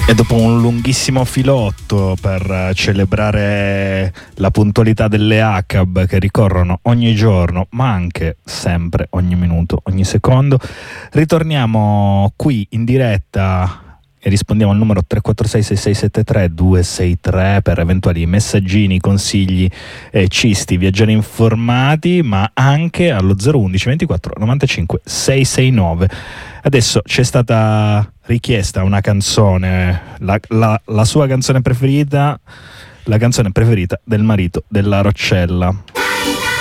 E dopo un lunghissimo filotto per celebrare la puntualità delle ACAB che ricorrono ogni giorno, ma anche sempre, ogni minuto, ogni secondo, ritorniamo qui in diretta e rispondiamo al numero 346-6673-263 per eventuali messaggini, consigli, cisti, viaggiare informati, ma anche allo 011 24 95 669. Adesso c'è stata richiesta una canzone, la sua canzone preferita, la canzone preferita del marito della Roccella.